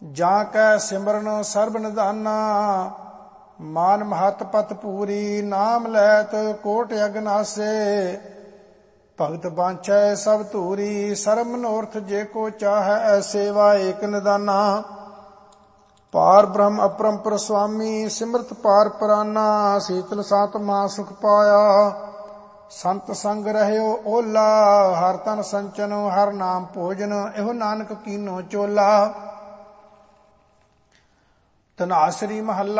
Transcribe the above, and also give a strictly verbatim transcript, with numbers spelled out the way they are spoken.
ਜਾਂ ਕੈ ਸਿਮਰਨ ਸਰਬ ਨਿਧਾਨਾ। ਮਾਨ ਮਹਤ ਪਤ ਪੂਰੀ ਨਾਮ ਲੈਤ ਕੋਟ ਅਗਨਾਸੇ। ਭਗਤ ਬਾਂਛੈ ਸਭ ਧੂਰੀ ਸਰਬ ਮਨੋਰਥ ਜੇ ਕੋ ਚਾਹੈ ਸੇਵਾ ਏਕ ਨਿਦਾਨਾ। ਪਾਰ ਬ੍ਰਹਮ ਅਪਰੰਪਰ ਸੁਆਮੀ ਸਿਮਰਤ ਪਾਰ ਪਰਾਨਾ। ਸੀਤਲ ਸਾਤਮਾ ਸੁਖ ਪਾਇਆ ਸੰਤ ਸੰਗ ਰਹਿਓ ਓਲਾ। ਹਰ ਤਨ ਸੰਚਨ ਹਰ ਨਾਮ ਭੋਜਨ ਇਹੋ ਨਾਨਕ ਕੀਨੋ ਚੋਲਾ। ਧਨਾਸਰੀ ਮਹੱਲਾ